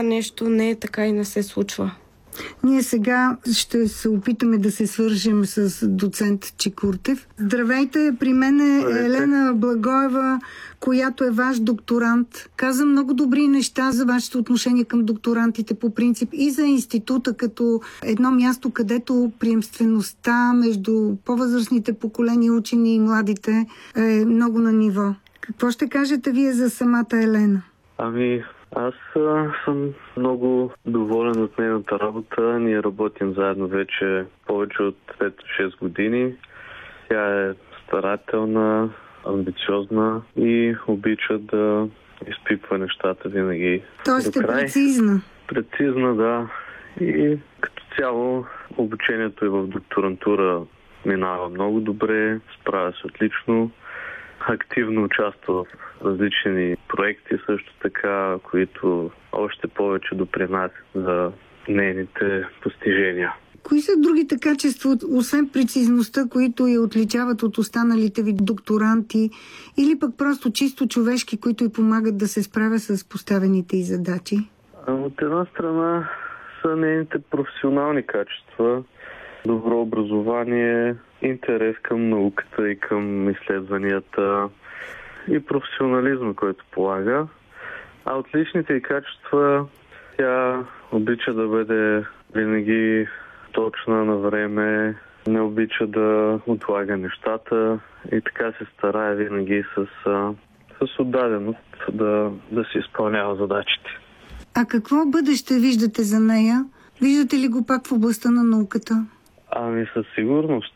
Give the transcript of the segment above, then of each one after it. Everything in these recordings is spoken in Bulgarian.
това нещо не е така и не се случва. Ние сега ще се опитаме да се свържем с доцент Чекуртев. Здравейте, при мен е Елена Благоева, която е ваш докторант. Каза много добри неща за вашето отношение към докторантите по принцип и за института като едно място, където приемствеността между по-възрастните поколения учени и младите е много на ниво. Какво ще кажете вие за самата Елена? Аз съм много доволен от нейната работа. Ние работим заедно вече повече от 5-6 години. Тя е старателна, амбициозна и обича да изпипва нещата винаги. Тоест е прецизна. Прецизна, да. И като цяло обучението и в докторантура минава много добре, справя се отлично. Активно участва в различни проекти, също така, които още повече допринасят за нейните постижения. Кои са другите качества, освен прецизността, които я отличават от останалите ви докторанти, или пък просто чисто човешки, които й помагат да се справя с поставените й задачи? От една страна са нейните професионални качества, добро образование, интерес към науката и към изследванията и професионализма, който полага. А от личните й качества тя обича да бъде винаги точна на време, не обича да отлага нещата и така се старае винаги с отдаденост да се изпълнява задачите. А какво бъдеще виждате за нея? Виждате ли го пак в областта на науката? Със сигурност.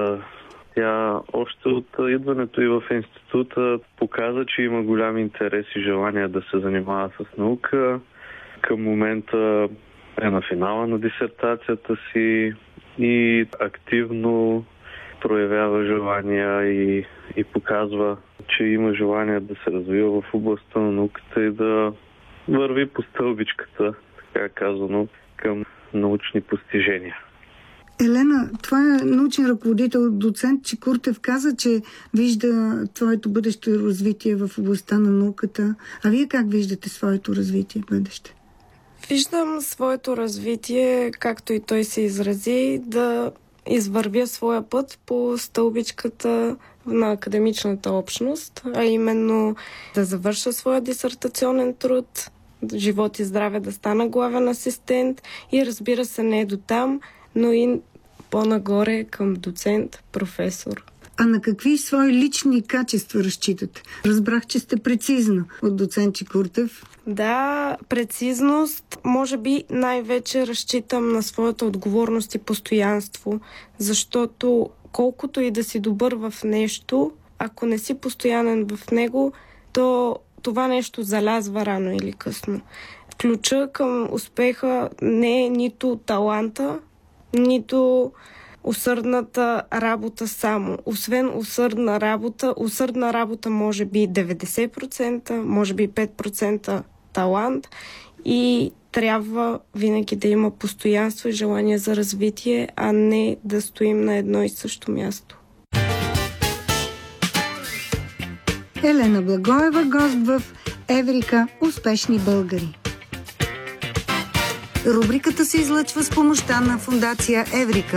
Тя още от идването и в института показа, че има голям интерес и желание да се занимава с наука. Към момента е на финала на дисертацията си и активно проявява желания и показва, че има желание да се развива в областта на науката и да върви по стълбичката, така казано, към научни постижения. Елена, твоя научен ръководител, доцент Чекуртев, каза, че вижда твоето бъдещо развитие в областта на науката. А вие как виждате своето развитие в бъдеще? Виждам своето развитие, както и той се изрази, да извървя своя път по стълбичката на академичната общност, а именно да завърша своя дисертационен труд, живот и здраве да стана главен асистент и разбира се не до там, но и по-нагоре към доцент, професор. А на какви свои лични качества разчитате? Разбрах, че сте прецизна от доцент Чекуртев. Да, прецизност. Може би най-вече разчитам на своята отговорност и постоянство, защото колкото и да си добър в нещо, ако не си постоянен в него, то това нещо залязва рано или късно. Ключа към успеха не е нито таланта, нито усърдната работа само. Освен усърдна работа може би 90%, може би 5% талант и трябва винаги да има постоянство и желание за развитие, а не да стоим на едно и също място. Елена Благоева, гост в Еврика "Успешни българи". Рубриката се излъчва с помощта на фондация Еврика.